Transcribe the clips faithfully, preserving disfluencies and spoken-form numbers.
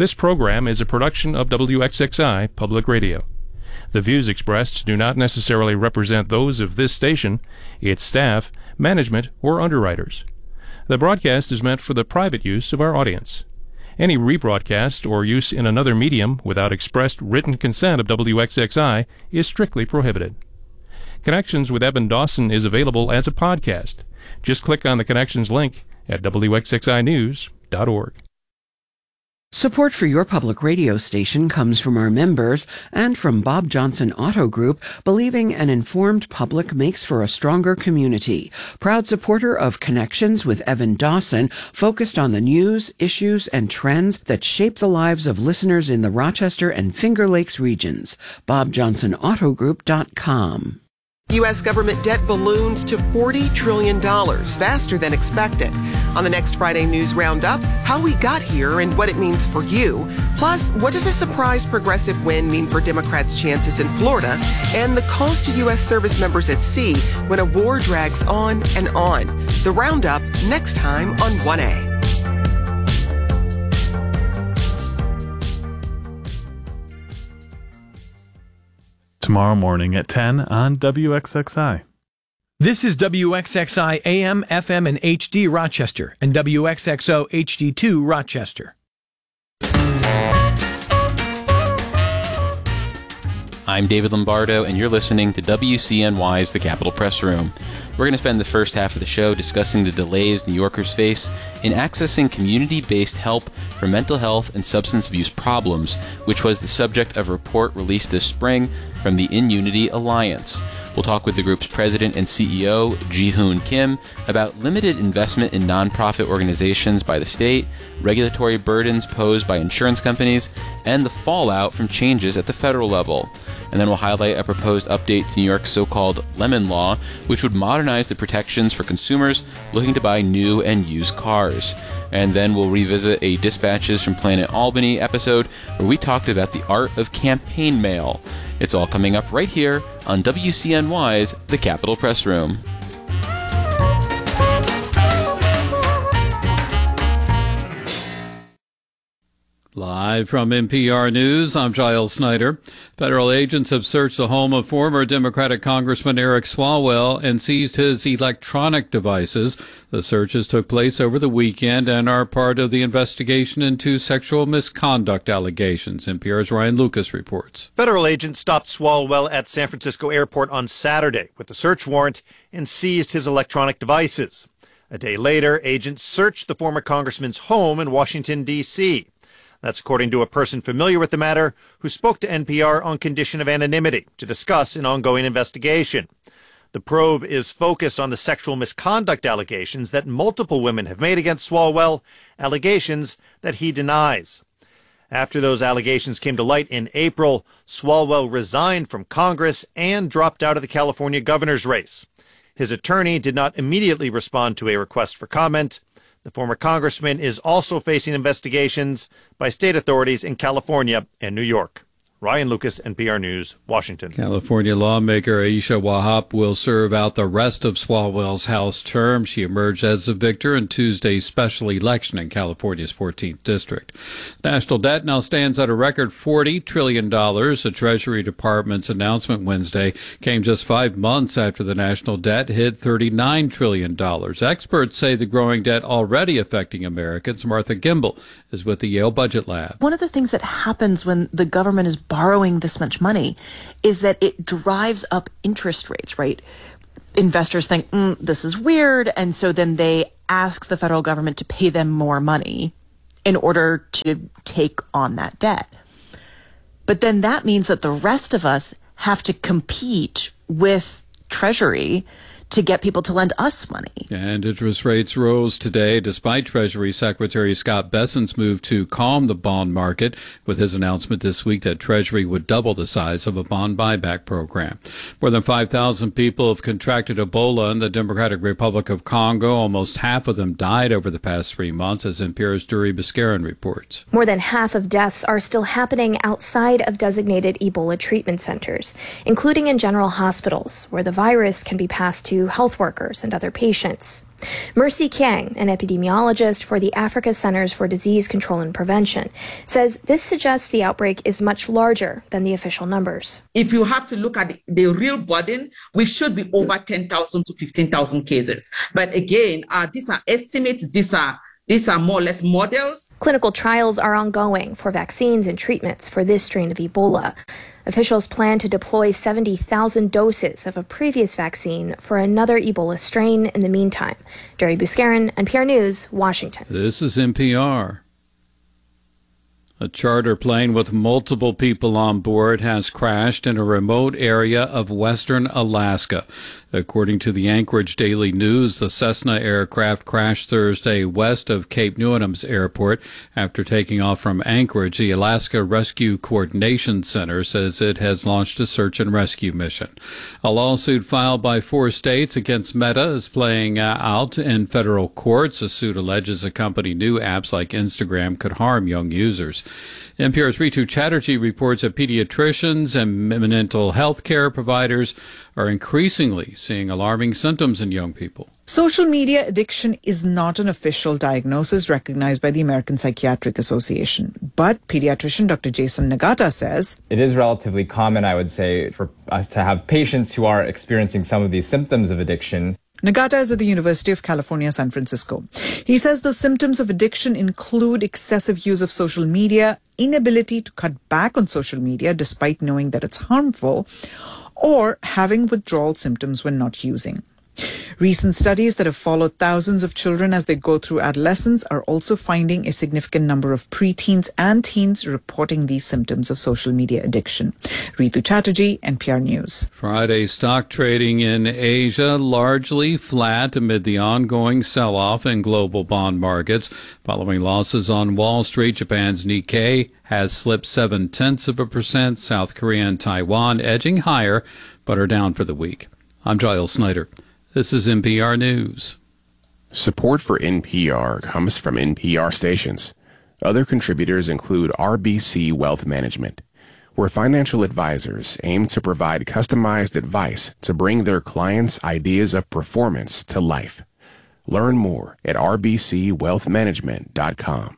This program is a production of W X X I Public Radio. The views expressed do not necessarily represent those of this station, its staff, management, or underwriters. The broadcast is meant for the private use of our audience. Any rebroadcast or use in another medium without expressed written consent of W X X I is strictly prohibited. Connections with Evan Dawson is available as a podcast. Just click on the Connections link at W X X I news dot org. Support for your public radio station comes from our members and from Bob Johnson Auto Group, believing an informed public makes for a stronger community. Proud supporter of Connections with Evan Dawson, focused on the news, issues, and trends that shape the lives of listeners in the Rochester and Finger Lakes regions. bob johnson auto group dot com. U S government debt balloons to forty trillion dollars, faster than expected. On the next Friday News Roundup, how we got here and what it means for you. Plus, what does a surprise progressive win mean for Democrats' chances in Florida? And the calls to U S service members at sea when a war drags on and on. The Roundup next time on one A. Tomorrow morning at ten on W X X I. This is W X X I A M, F M, and H D Rochester, and W X X O H D two Rochester. I'm David Lombardo, and you're listening to W C N Y's The Capitol Press Room. We're going to spend the first half of the show discussing the delays New Yorkers face in accessing community-based help for mental health and substance abuse problems, which was the subject of a report released this spring from the In Unity Alliance. We'll talk with the group's president and C E O, Ji-Hoon Kim, about limited investment in nonprofit organizations by the state, regulatory burdens posed by insurance companies, and the fallout from changes at the federal level. And then we'll highlight a proposed update to New York's so-called Lemon Law, which would modernize the protections for consumers looking to buy new and used cars. And then we'll revisit a Dispatches from Planet Albany episode where we talked about the art of campaign mail. It's all coming up right here on W C N Y's The Capitol Press Room. Live from N P R News, I'm Giles Snyder. Federal agents have searched the home of former Democratic Congressman Eric Swalwell and seized his electronic devices. The searches took place over the weekend and are part of the investigation into sexual misconduct allegations. N P R's Ryan Lucas reports. Federal agents stopped Swalwell at San Francisco Airport on Saturday with a search warrant and seized his electronic devices. A day later, agents searched the former congressman's home in Washington, D C That's according to a person familiar with the matter who spoke to N P R on condition of anonymity to discuss an ongoing investigation. The probe is focused on the sexual misconduct allegations that multiple women have made against Swalwell, allegations that he denies. After those allegations came to light in April, Swalwell resigned from Congress and dropped out of the California governor's race. His attorney did not immediately respond to a request for comment. The former congressman is also facing investigations by state authorities in California and New York. Ryan Lucas, N P R News, Washington. California lawmaker Aisha Wahab will serve out the rest of Swalwell's House term. She emerged as the victor in Tuesday's special election in California's fourteenth district. National debt now stands at a record forty trillion dollars. The Treasury Department's announcement Wednesday came just five months after the national debt hit thirty-nine trillion dollars. Experts say the growing debt already affecting Americans. Martha Gimbel is with the Yale Budget Lab. One of the things that happens when the government is borrowing this much money is that it drives up interest rates, right? Investors think, mm, this is weird. And so then they ask the federal government to pay them more money in order to take on that debt. But then that means that the rest of us have to compete with Treasury to get people to lend us money. And interest rates rose today despite Treasury Secretary Scott Bessent's move to calm the bond market with his announcement this week that Treasury would double the size of a bond buyback program. More than five thousand people have contracted Ebola in the Democratic Republic of Congo. Almost half of them died over the past three months, as N P R's Duri Biscaran reports. More than half of deaths are still happening outside of designated Ebola treatment centers, including in general hospitals, where the virus can be passed to to health workers and other patients. Mercy Kiang, an epidemiologist for the Africa Centers for Disease Control and Prevention, says this suggests the outbreak is much larger than the official numbers. If you have to look at the real burden, we should be over ten thousand to fifteen thousand cases. But again, uh, these are estimates, these are These are more or less models. Clinical trials are ongoing for vaccines and treatments for this strain of Ebola. Officials plan to deploy seventy thousand doses of a previous vaccine for another Ebola strain in the meantime. Jerry Buscarin, N P R News, Washington. This is N P R. A charter plane with multiple people on board has crashed in a remote area of western Alaska. According to the Anchorage Daily News, the Cessna aircraft crashed Thursday west of Cape Newlands Airport after taking off from Anchorage. The Alaska Rescue Coordination Center says it has launched a search and rescue mission. A lawsuit filed by four states against Meta is playing out in federal courts. The suit alleges a company new apps like Instagram could harm young users. N P R's Ritu Chatterjee reports that pediatricians and mental health care providers are increasingly seeing alarming symptoms in young people. Social media addiction is not an official diagnosis recognized by the American Psychiatric Association. But pediatrician Doctor Jason Nagata says it is relatively common, I would say, for us to have patients who are experiencing some of these symptoms of addiction. Nagata is at the University of California, San Francisco. He says those symptoms of addiction include excessive use of social media, inability to cut back on social media despite knowing that it's harmful, or having withdrawal symptoms when not using. Recent studies that have followed thousands of children as they go through adolescence are also finding a significant number of preteens and teens reporting these symptoms of social media addiction. Ritu Chatterjee, N P R News. Friday stock trading in Asia largely flat amid the ongoing sell-off in global bond markets. Following losses on Wall Street, Japan's Nikkei has slipped seven-tenths of a percent. South Korea and Taiwan edging higher, but are down for the week. I'm Giles Snyder. This is N P R News. Support for N P R comes from N P R stations. Other contributors include R B C Wealth Management, where financial advisors aim to provide customized advice to bring their clients' ideas of performance to life. Learn more at r b c wealth management dot com.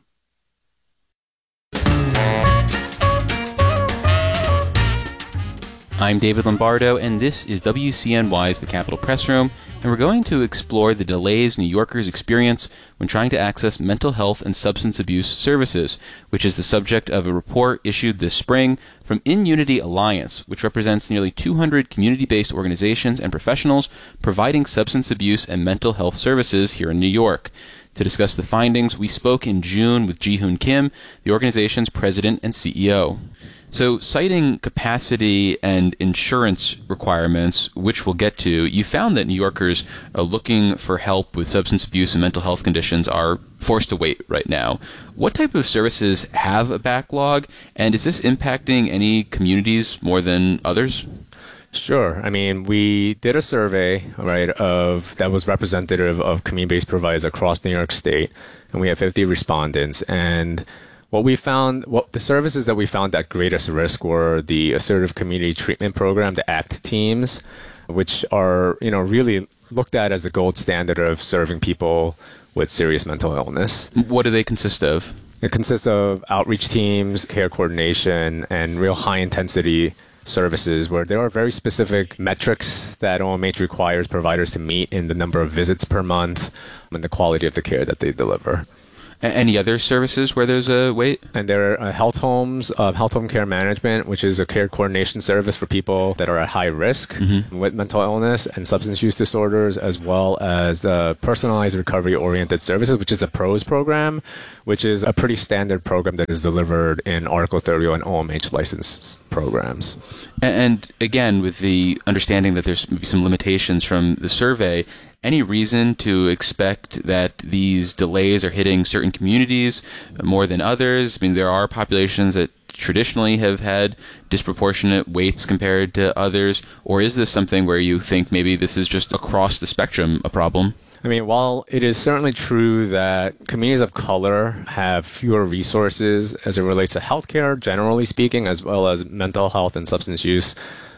I'm David Lombardo, and this is W C N Y's The Capitol Press Room, and we're going to explore the delays New Yorkers experience when trying to access mental health and substance abuse services, which is the subject of a report issued this spring from InUnity Alliance, which represents nearly two hundred community-based organizations and professionals providing substance abuse and mental health services here in New York. To discuss the findings, we spoke in June with Ji-Hoon Kim, the organization's president and C E O. So, citing capacity and insurance requirements, which we'll get to, you found that New Yorkers uh, looking for help with substance abuse and mental health conditions are forced to wait right now. What type of services have a backlog, and is this impacting any communities more than others? Sure. I mean, we did a survey, right, of that was representative of community-based providers across New York State, and we had fifty respondents. And what we found, what the services that we found at greatest risk were the Assertive Community Treatment Program, the ACT teams, which are, you know, really looked at as the gold standard of serving people with serious mental illness. What do they consist of? It consists of outreach teams, care coordination, and real high-intensity services where there are very specific metrics that O M H requires providers to meet in the number of visits per month and the quality of the care that they deliver. Any other services where there's a wait? And there are uh, health homes, uh, health home care management, which is a care coordination service for people that are at high risk mm-hmm. with mental illness and substance use disorders, as well as the personalized recovery-oriented services, which is a PROS program, which is a pretty standard program that is delivered in Article thirty and O M H licensed programs. And again, with the understanding that there's maybe some limitations from the survey, any reason to expect that these delays are hitting certain communities more than others? I mean, there are populations that traditionally have had disproportionate weights compared to others, or is this something where you think maybe this is just across the spectrum a problem? I mean, while it is certainly true that communities of color have fewer resources as it relates to healthcare, generally speaking, as well as mental health and substance use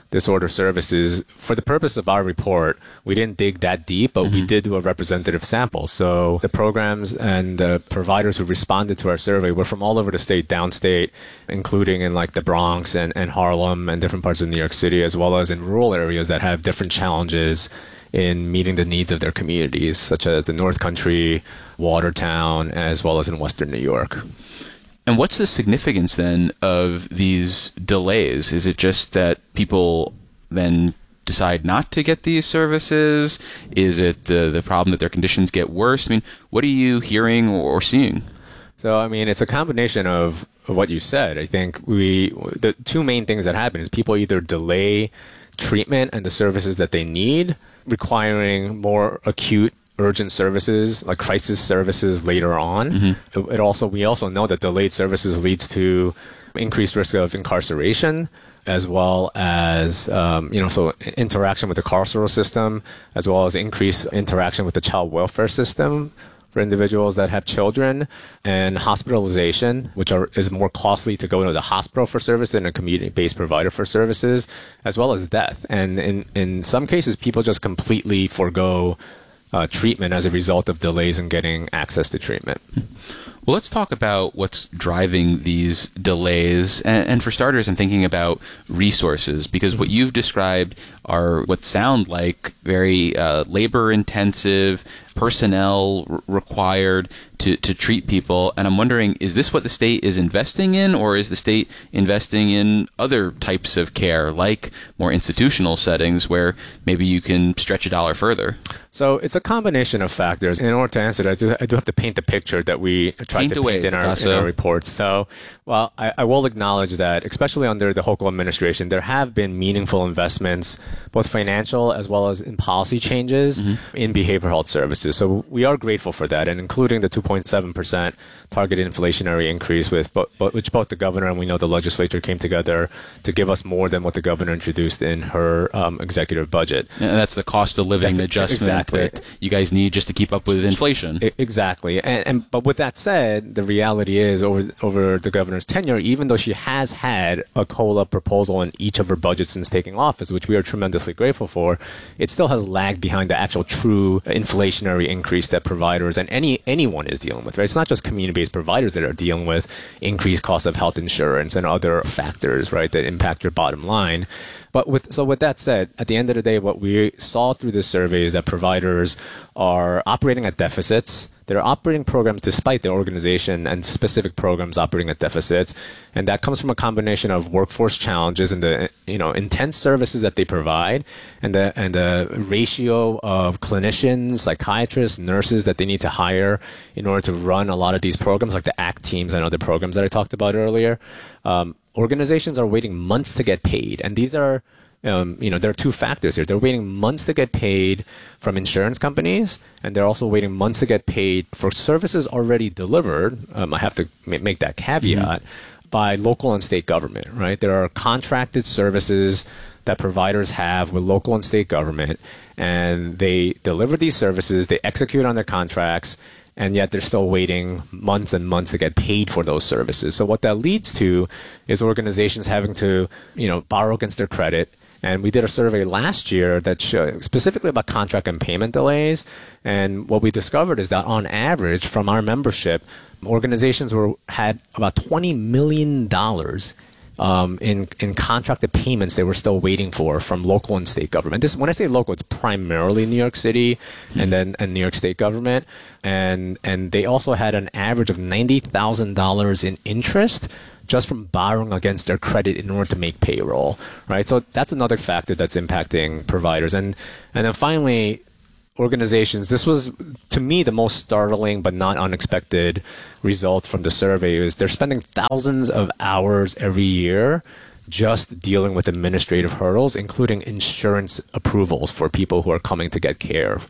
disorder services. For the purpose of our report, we didn't dig that deep, but mm-hmm. we did do a representative sample. So the programs and the providers who responded to our survey were from all over the state, downstate, including in like the Bronx and, and Harlem and different parts of New York City, as well as in rural areas that have different challenges in meeting the needs of their communities, such as the North Country, Watertown, as well as in Western New York. And what's the significance then of these delays? Is it just that people then decide not to get these services? Is it the, the problem that their conditions get worse? I mean, what are you hearing or seeing? So, I mean, it's a combination of, of what you said. I think we the two main things that happen is people either delay treatment and the services that they need, requiring more acute urgent services like crisis services later on. Mm-hmm. It, it also we also know that delayed services leads to increased risk of incarceration, as well as um, you know so interaction with the carceral system, as well as increased interaction with the child welfare system for individuals that have children, and hospitalization, which are, is more costly to go to the hospital for service than a community-based provider for services, as well as death. And in in some cases, people just completely forego Uh, treatment as a result of delays in getting access to treatment. Well, let's talk about what's driving these delays. And, and for starters, I'm thinking about resources, because what you've described are what sound like very uh, labor-intensive, personnel r- required to, to treat people. And I'm wondering, is this what the state is investing in, or is the state investing in other types of care, like more institutional settings where maybe you can stretch a dollar further? So it's a combination of factors. In order to answer that, I do, I do have to paint the picture that we tried paint to away, paint in our, in our reports. So, well, I, I will acknowledge that, especially under the Hochul administration, there have been meaningful investments, both financial as well as in policy changes mm-hmm. in behavioral health services. So we are grateful for that, and including the two point seven percent targeted inflationary increase, with bo- bo- which both the governor and we know the legislature came together to give us more than what the governor introduced in her um, executive budget. And that's the cost of living the, adjustment exactly. that you guys need just to keep up with inflation. I, exactly. And, and but with that said, the reality is over over the governor's tenure, even though she has had a COLA proposal in each of her budgets since taking office, which we are tremendously grateful for, it still has lagged behind the actual true inflationary increase that providers and any anyone is dealing with. Right? It's not just community-based providers that are dealing with increased cost of health insurance and other factors, right, that impact your bottom line. But with so with that said, at the end of the day, what we saw through this survey is that providers are operating at deficits. They're operating programs despite their organization and specific programs operating at deficits. And that comes from a combination of workforce challenges and the you know intense services that they provide, and the and the ratio of clinicians, psychiatrists, nurses that they need to hire in order to run a lot of these programs, like the ACT teams and other programs that I talked about earlier. Um, organizations are waiting months to get paid, and these are Um, you know, there are two factors here. They're waiting months to get paid from insurance companies, and they're also waiting months to get paid for services already delivered. Um, I have to m- make that caveat mm-hmm. by local and state government, right? There are contracted services that providers have with local and state government, and they deliver these services, they execute on their contracts, and yet they're still waiting months and months to get paid for those services. So what that leads to is organizations having to, you know, borrow against their credit. And we did a survey last year that showed specifically about contract and payment delays. And what we discovered is that on average, from our membership, organizations were had about twenty million dollars um, in in contracted payments they were still waiting for from local and state government. This, when I say local, it's primarily New York City mm-hmm. and then and New York State government. And and they also had an average of ninety thousand dollars in interest just from borrowing against their credit in order to make payroll, right? So that's another factor that's impacting providers. And and then finally, organizations, this was, to me, the most startling but not unexpected result from the survey, is they're spending thousands of hours every year just dealing with administrative hurdles, including insurance approvals for people who are coming to get care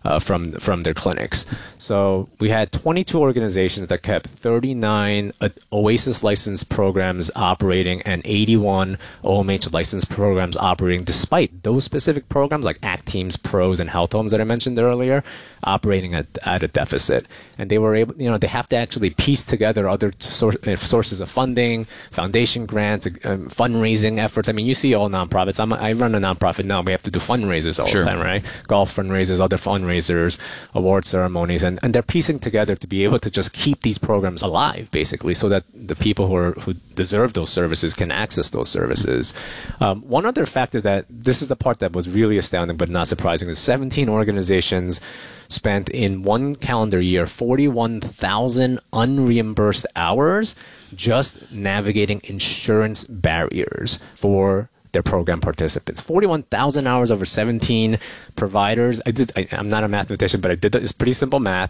uh, from from their clinics. So we had twenty-two organizations that kept thirty-nine uh, OASIS licensed programs operating and eighty-one O M H licensed programs operating, despite those specific programs like ACT Teams, PROS, and Health Homes that I mentioned earlier, operating at, at a deficit. And they were able, you know, they have to actually piece together other sor- sources of funding, foundation grants, um, fundraising efforts. I mean, you see all nonprofits. I'm, I run a nonprofit now. We have to do fundraisers all Sure. the time, right? Golf fundraisers, other fundraisers, award ceremonies, and, and they're piecing together to be able to just keep these programs alive, basically, so that the people who are who deserve those services can access those services. Um, one other factor that, this is the part that was really astounding but not surprising, is seventeen organizations spent in one calendar year forty-one thousand unreimbursed hours just navigating insurance barriers for their program participants. forty-one thousand hours over seventeen providers. I did. I, I'm not a mathematician, but I did that. It's pretty simple math.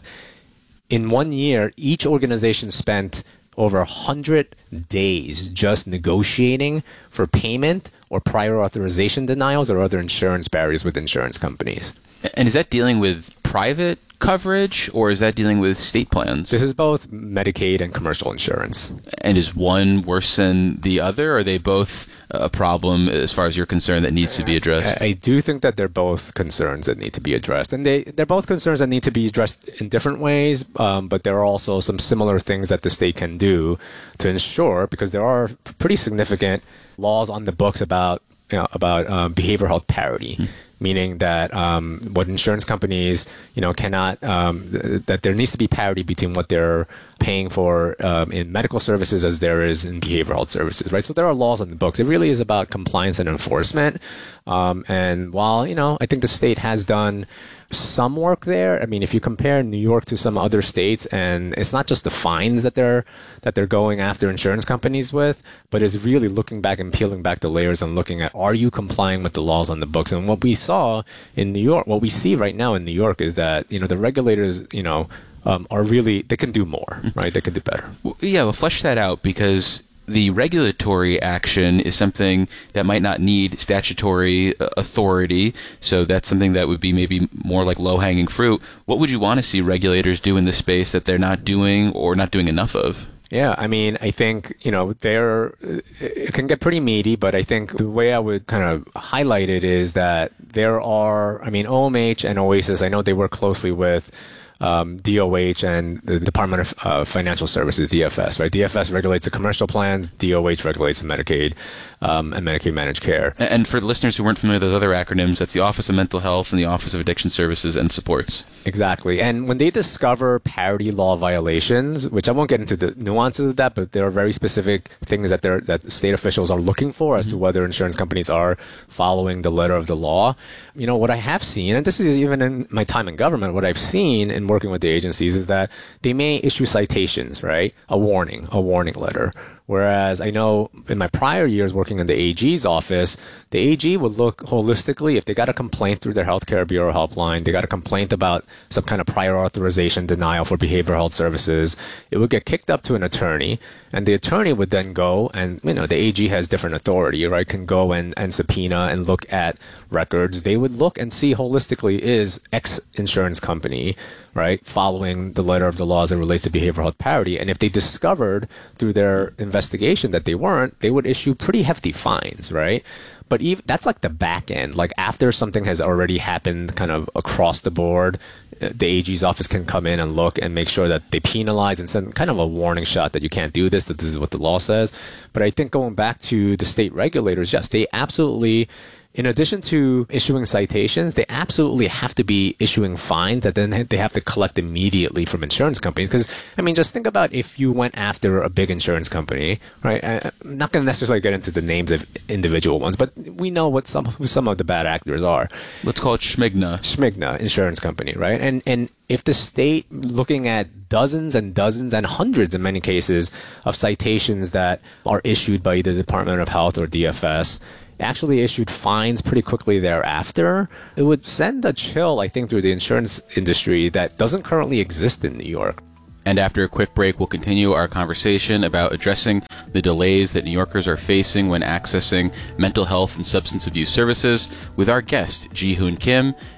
In one year, each organization spent over one hundred days just negotiating for payment or prior authorization denials or other insurance barriers with insurance companies. And is that dealing with private coverage, or is that dealing with state plans? This is both Medicaid and commercial insurance. And is one worse than the other? Or are they both a problem as far as you're concerned that needs to be addressed? I, I do think that they're both concerns that need to be addressed. And they, they're both concerns that need to be addressed in different ways, um, but there are also some similar things that the state can do to ensure, because there are pretty significant laws on the books about, you know, about um, behavioral health parity. Mm. Meaning that um, what insurance companies, you know, cannot, um, th- that there needs to be parity between what they're paying for um, in medical services as there is in behavioral health services, right? So there are laws on the books. It really is about compliance and enforcement. Um, and while, you know, I think the state has done some work there. I mean, if you compare New York to some other states, and it's not just the fines that they're that they're going after insurance companies with, but it's really looking back and peeling back the layers and looking at, are you complying with the laws on the books? And what we saw in New York, what we see right now in New York is that, you know, the regulators, you know, um, are really, they can do more, right? They can do better. Well, yeah, well, flesh that out, because the regulatory action is something that might not need statutory authority, so that's something that would be maybe more like low-hanging fruit. What would you want to see regulators do in this space that they're not doing or not doing enough of? Yeah, I mean, I think, you know, they're, it can get pretty meaty, but I think the way I would kind of highlight it is that there are, I mean, O M H and OASIS, I know they work closely with Um, D O H and the Department of uh, Financial Services, D F S, right? D F S regulates the commercial plans, D O H regulates the Medicaid um, and Medicaid managed care. And for the listeners who weren't familiar with those other acronyms, that's the Office of Mental Health and the Office of Addiction Services and Supports. Exactly. And when they discover parity law violations, which I won't get into the nuances of that, but there are very specific things that they're, that state officials are looking for as mm-hmm. to whether insurance companies are following the letter of the law. You know, what I have seen, and this is even in my time in government, what I've seen in working with the agencies is that they may issue citations, right? A warning, a warning letter. Whereas I know in my prior years working in the A G's office, the A G would look holistically. If they got a complaint through their healthcare bureau helpline, they got a complaint about some kind of prior authorization denial for behavioral health services, it would get kicked up to an attorney, and the attorney would then go and, you know, the A G has different authority, right? Can go and, and subpoena and look at records. They would look and see holistically, is X insurance company, right, following the letter of the law as it relates to behavioral health parity. And if they discovered through their investigation that they weren't, they would issue pretty hefty fines, right? But even, that's like the back end. Like after something has already happened kind of across the board, the A G's office can come in and look and make sure that they penalize and send kind of a warning shot that you can't do this, that this is what the law says. But I think going back to the state regulators, yes, they absolutely, in addition to issuing citations, they absolutely have to be issuing fines that then they have to collect immediately from insurance companies. Because, I mean, just think about if you went after a big insurance company, right? I'm not going to necessarily get into the names of individual ones, but we know what some who some of the bad actors are. Let's call it Schmigna. Schmigna Insurance Company, right? And and if the state, looking at dozens and dozens and hundreds in many cases of citations that are issued by either the Department of Health or D F S, actually issued fines pretty quickly thereafter, it would send a chill, I think, through the insurance industry that doesn't currently exist in New York. And after a quick break, we'll continue our conversation about addressing the delays that New Yorkers are facing when accessing mental health and substance abuse services with our guest, Ji Hoon Kim,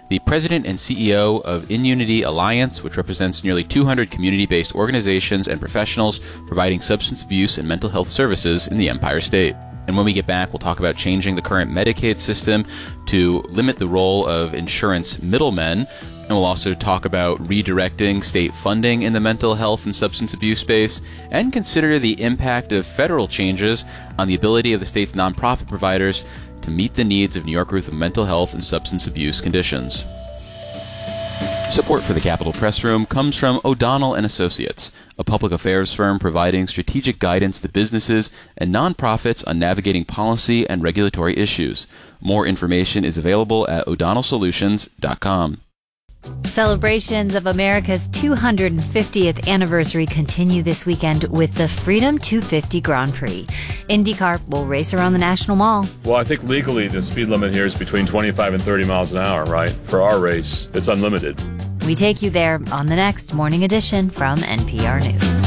the president and C E O of InUnity Alliance, which represents nearly two hundred community-based organizations and professionals providing substance abuse and mental health services in the Empire State. And when we get back, we'll talk about changing the current Medicaid system to limit the role of insurance middlemen. And we'll also talk about redirecting state funding in the mental health and substance abuse space, and consider the impact of federal changes on the ability of the state's nonprofit providers to meet the needs of New Yorkers with mental health and substance abuse conditions. Support for the Capitol Press Room comes from O'Donnell and Associates, a public affairs firm providing strategic guidance to businesses and nonprofits on navigating policy and regulatory issues. More information is available at o'donnell solutions dot com. Celebrations of America's two hundred fiftieth anniversary continue this weekend with the Freedom two fifty Grand Prix. IndyCar will race around the National Mall. Well, I think legally the speed limit here is between twenty-five and thirty miles an hour, right? For our race, it's unlimited. We take you there on the next Morning Edition from N P R News.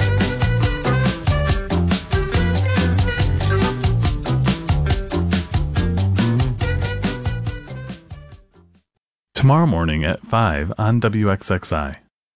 Tomorrow morning at five on W X X I.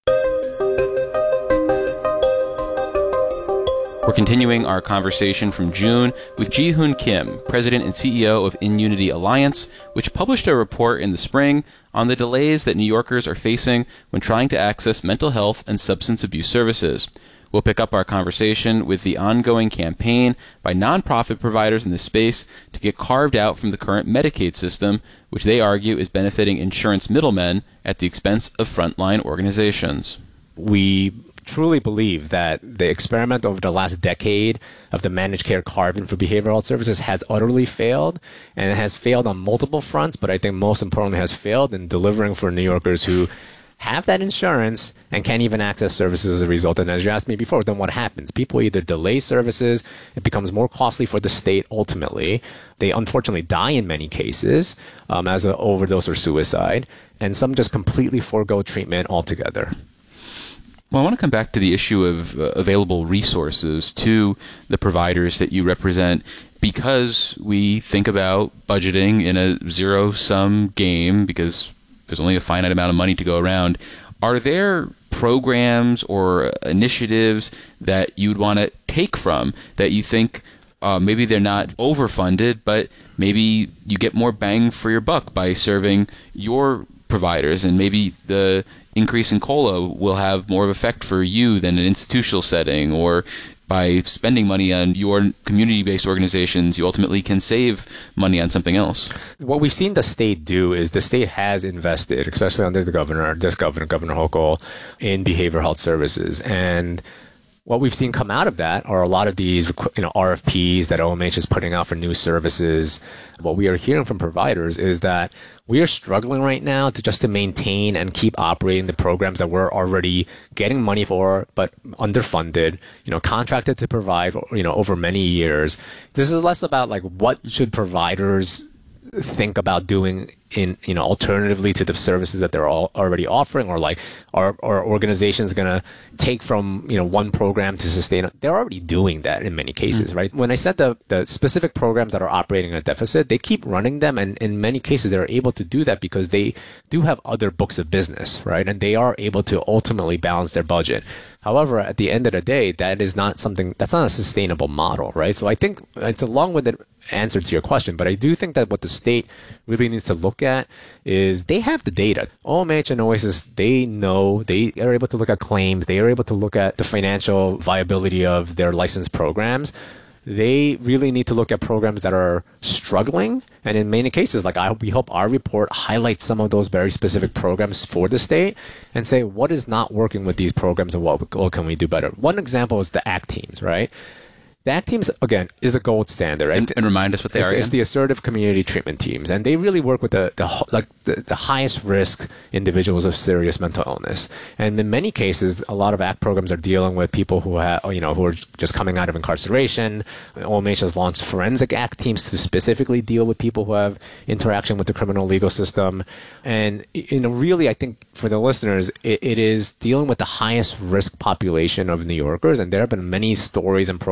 We're continuing our conversation from June with Ji-Hoon Kim, President and C E O of InUnity Alliance, which published a report in the spring on the delays that New Yorkers are facing when trying to access mental health and substance abuse services. We'll pick up our conversation with the ongoing campaign by nonprofit providers in this space to get carved out from the current Medicaid system, which they argue is benefiting insurance middlemen at the expense of frontline organizations. We truly believe that the experiment over the last decade of the managed care carve-in for behavioral health services has utterly failed, and it has failed on multiple fronts, but I think most importantly has failed in delivering for New Yorkers who have that insurance and can't even access services as a result. And as you asked me before, then what happens? People either delay services, it becomes more costly for the state ultimately. They unfortunately die in many cases um, as an overdose or suicide, and some just completely forego treatment altogether. Well, I want to come back to the issue of uh, available resources to the providers that you represent, because we think about budgeting in a zero-sum game because there's only a finite amount of money to go around. Are there programs or initiatives that you'd want to take from that you think uh, maybe they're not overfunded, but maybe you get more bang for your buck by serving your providers, and maybe the increase in COLA will have more of effect for you than an institutional setting, or by spending money on your community-based organizations, you ultimately can save money on something else? What we've seen the state do is the state has invested, especially under the governor, this governor, Governor Hochul, in behavioral health services. And what we've seen come out of that are a lot of these, you know, R F Ps that O M H is putting out for new services. What we are hearing from providers is that we are struggling right now to just to maintain and keep operating the programs that we're already getting money for, but underfunded, you know, contracted to provide, you know, over many years. This is less about like what should providers think about doing in, you know, alternatively to the services that they're all already offering, or like are, are organizations going to take from, you know, one program to sustain it? They're already doing that in many cases, mm-hmm. right? When I said the, the specific programs that are operating in a deficit, they keep running them. And in many cases, they're able to do that because they do have other books of business, right? And they are able to ultimately balance their budget. However, at the end of the day, that is not something, that's not a sustainable model, right? So I think it's a long-winded answer to your question, but I do think that what the state really needs to look at is they have the data. O M H and Oasis, they know, they are able to look at claims, they are able to look at the financial viability of their licensed programs. They really need to look at programs that are struggling. And in many cases, like I, we hope our report highlights some of those very specific programs for the state and say what is not working with these programs and what, what can we do better. One example is the ACT teams, right? The ACT teams, again, is the gold standard. Right? And, and remind us what they it's, are again? It's the assertive community treatment teams. And they really work with the, the like the, the highest risk individuals of serious mental illness. And in many cases, a lot of ACT programs are dealing with people who have, you know, who are just coming out of incarceration. O M H has launched forensic ACT teams to specifically deal with people who have interaction with the criminal legal system. And, you know, really, I think for the listeners, it, it is dealing with the highest risk population of New Yorkers. And there have been many stories and profiles about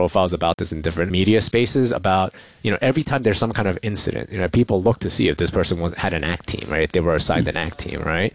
about this in different media spaces about, you know, every time there's some kind of incident, you know, people look to see if this person was, had an A C T team, right? If they were assigned an A C T team, right?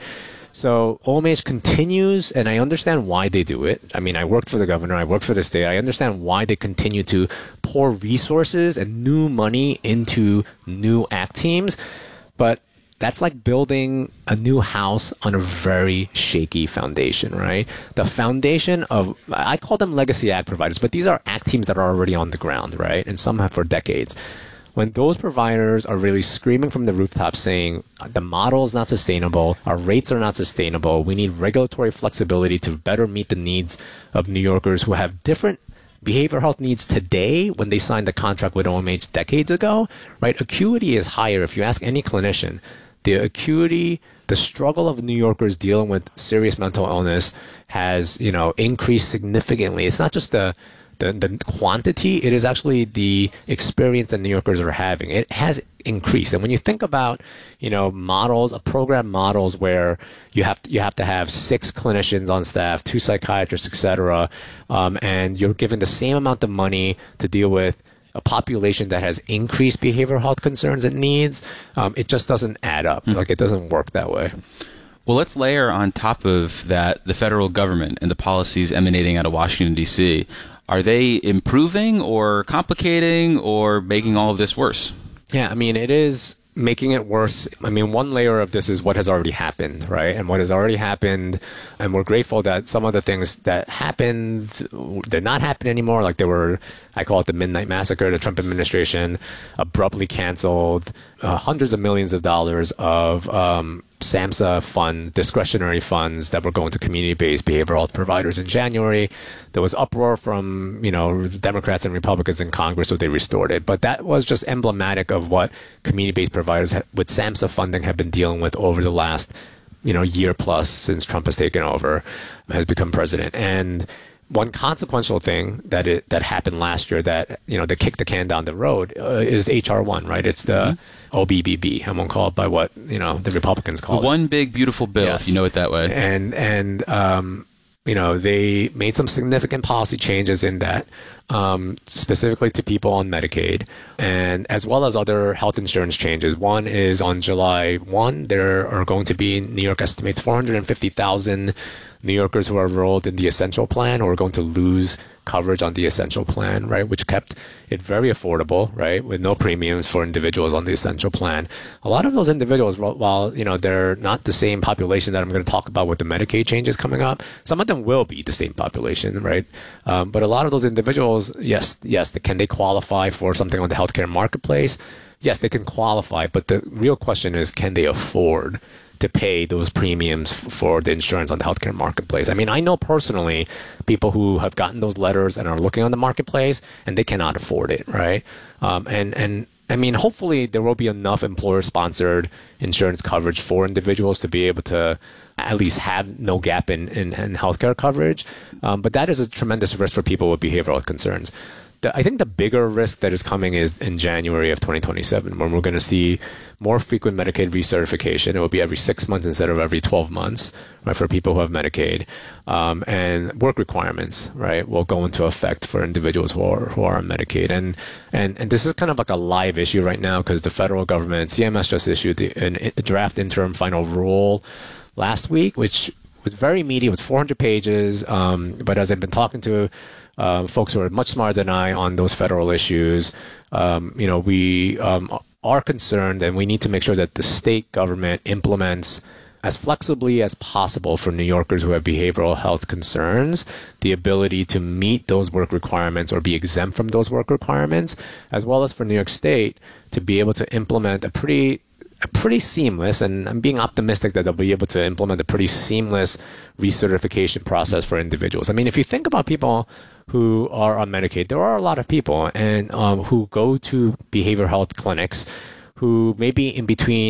So O M H continues, and I understand why they do it. I mean, I worked for the governor, I worked for the state. I understand why they continue to pour resources and new money into new A C T teams, but that's like building a new house on a very shaky foundation, right? The foundation of, I call them legacy A C T providers, but these are A C T teams that are already on the ground, right? And some have for decades. When those providers are really screaming from the rooftops saying the model is not sustainable, our rates are not sustainable, we need regulatory flexibility to better meet the needs of New Yorkers who have different behavioral health needs today when they signed the contract with O M H decades ago, right? Acuity is higher. If you ask any clinician, the acuity, the struggle of New Yorkers dealing with serious mental illness has, you know, increased significantly. It's not just the The, the quantity, it is actually the experience that New Yorkers are having. It has increased. And when you think about, you know, models, a program models where you have to, you have to have six clinicians on staff, two psychiatrists, et cetera, um, and you're given the same amount of money to deal with a population that has increased behavioral health concerns and needs, um, it just doesn't add up. Mm-hmm. Like, it doesn't work that way. Well, let's layer on top of that the federal government and the policies emanating out of Washington, D C. Are they improving or complicating or making all of this worse? Yeah, I mean, it is making it worse. I mean, one layer of this is what has already happened, right? And what has already happened, and we're grateful that some of the things that happened did not happen anymore. Like, they were, I call it the Midnight Massacre. The Trump administration abruptly canceled uh, hundreds of millions of dollars of um, SAMHSA funds, discretionary funds that were going to community-based behavioral health providers in January. There was uproar from, you know, Democrats and Republicans in Congress, so they restored it. But that was just emblematic of what community-based providers ha- with SAMHSA funding have been dealing with over the last, you know, year plus since Trump has taken over, has become president. And one consequential thing that it, that happened last year that, you know, that kicked the can down the road uh, is H R one, right? It's the mm-hmm. O B B B. I won't call it by what, you know, the Republicans call the it. One Big Beautiful Bill, yes. If you know it that way. And, and um, you know, they made some significant policy changes in that, um, specifically to people on Medicaid, and as well as other health insurance changes. One is on July first, there are going to be, New York estimates, four hundred fifty thousand New Yorkers who are enrolled in the Essential Plan, who are going to lose coverage on the Essential Plan, right, which kept it very affordable, right, with no premiums for individuals on the Essential Plan. A lot of those individuals, while, you know, they're not the same population that I'm going to talk about with the Medicaid changes coming up, some of them will be the same population, right? Um, but a lot of those individuals, yes, yes, can they qualify for something on the healthcare marketplace? Yes, they can qualify, but the real question is, can they afford to pay those premiums f- for the insurance on the healthcare marketplace? I mean, I know personally people who have gotten those letters and are looking on the marketplace, and they cannot afford it, right? Um, and, and I mean, hopefully there will be enough employer-sponsored insurance coverage for individuals to be able to at least have no gap in, in, in healthcare coverage. Um, but that is a tremendous risk for people with behavioral health concerns. The, I think the bigger risk that is coming is in January of twenty twenty-seven, when we're going to see more frequent Medicaid recertification. It will be every six months instead of every twelve months, right, for people who have Medicaid. Um, and work requirements, right, will go into effect for individuals who are who are on Medicaid. And and and this is kind of like a live issue right now because the federal government, C M S, just issued the, an, a draft interim final rule last week, which was very meaty. It was four hundred pages. Um, but as I've been talking to Uh, folks who are much smarter than I on those federal issues, um, you know, we um, are concerned, and we need to make sure that the state government implements as flexibly as possible for New Yorkers who have behavioral health concerns, the ability to meet those work requirements or be exempt from those work requirements, as well as for New York State to be able to implement a pretty a pretty seamless, and I'm being optimistic that they'll be able to implement a pretty seamless recertification process for individuals. I mean, if you think about people who are on Medicaid, there are a lot of people and um, who go to behavioral health clinics who maybe in between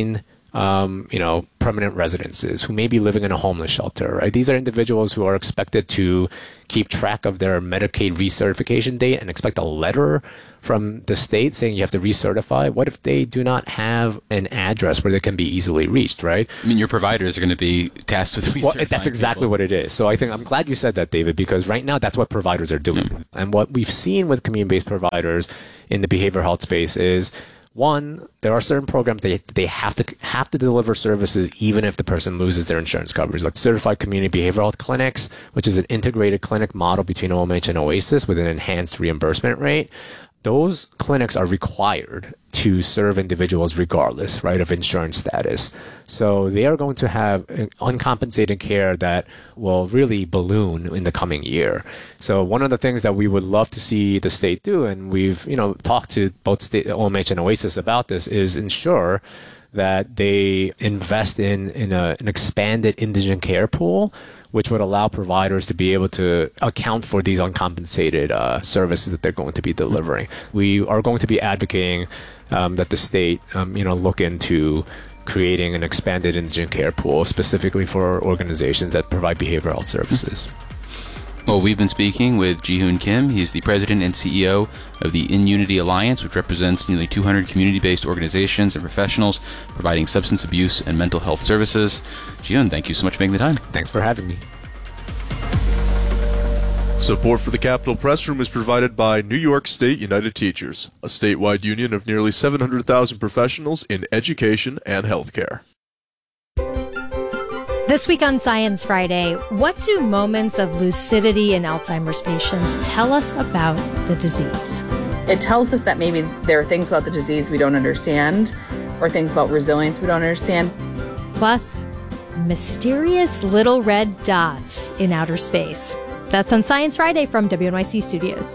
um, you know, permanent residences, who may be living in a homeless shelter, right? These are individuals who are expected to keep track of their Medicaid recertification date and expect a letter from the state saying you have to recertify. What if they do not have an address where they can be easily reached, right? I mean, your providers are going to be tasked with recertifying. Well, that's exactly people. What it is. So I think I'm glad you said that, David, because right now that's what providers are doing. Mm. And what we've seen with community-based providers in the behavioral health space is, one, there are certain programs they they have to have to deliver services even if the person loses their insurance coverage, like certified community behavioral health clinics, which is an integrated clinic model between O M H and OASIS with an enhanced reimbursement rate. Those clinics are required to serve individuals regardless, right, of insurance status. So they are going to have uncompensated care that will really balloon in the coming year. So one of the things that we would love to see the state do, and we've, you know, talked to both state, O M H and OASIS about this, is ensure that they invest in, in a, an expanded indigent care pool, which would allow providers to be able to account for these uncompensated uh, services that they're going to be delivering. We are going to be advocating um, that the state, um, you know, look into creating an expanded indigent care pool specifically for organizations that provide behavioral health services. Well, we've been speaking with Ji-Hoon Kim. He's the president and C E O of the In Unity Alliance, which represents nearly two hundred community-based organizations and professionals providing substance abuse and mental health services. Ji-Hoon, thank you so much for making the time. Thanks for having me. Support for the Capitol Press Room is provided by New York State United Teachers, a statewide union of nearly seven hundred thousand professionals in education and healthcare. This week on Science Friday, what do moments of lucidity in Alzheimer's patients tell us about the disease? It tells us that maybe there are things about the disease we don't understand, or things about resilience we don't understand. Plus, mysterious little red dots in outer space. That's on Science Friday from W N Y C Studios.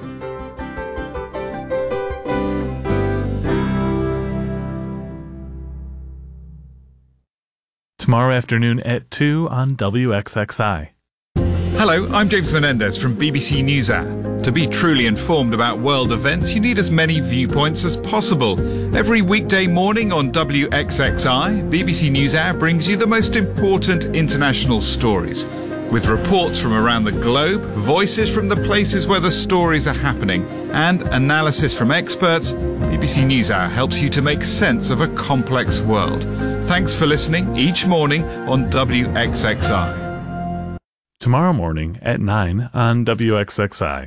Tomorrow afternoon at two on W X X I. Hello, I'm James Menendez from B B C NewsHour. To be truly informed about world events, you need as many viewpoints as possible. Every weekday morning on W X X I, B B C NewsHour brings you the most important international stories. With reports from around the globe, voices from the places where the stories are happening, and analysis from experts, B B C NewsHour helps you to make sense of a complex world. Thanks for listening each morning on W X X I. Tomorrow morning at nine on W X X I.